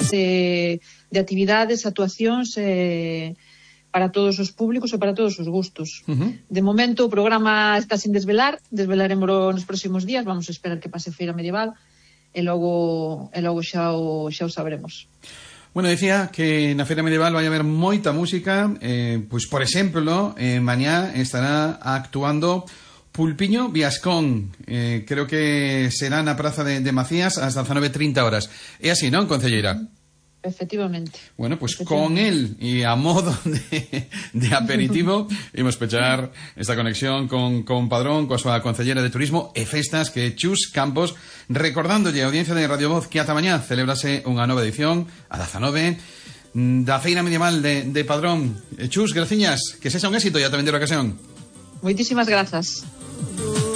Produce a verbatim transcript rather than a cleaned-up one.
de, de actividades, actuacións eh, para todos os públicos e para todos os gustos. Uh-huh. De momento o programa está sin desvelar, desvelaremos nos próximos días, vamos a esperar que pase a Feira Medieval e logo, e logo xa, o, xa o sabremos. Bueno, decía que na Feira Medieval vai haber moita música, eh, pois, por exemplo, eh, mañá estará actuando Pulpiño Viascón, eh, creo que será na Praza de, de Macías ás dezanove e trinta horas. É así, non, concelleira? Efectivamente. Bueno, pues con él y a modo de, de aperitivo imos pechar esta conexión con, con Padrón, coa súa concellera de Turismo e Festas, que é Chus Campos, recordándolle a audiencia de Radio Voz que ata mañá celebrase unha nova edición a dezanove da Feira Medieval de, de Padrón. Chus, graciñas, que sexa un éxito e ata vender a ocasión. Moitísimas grazas.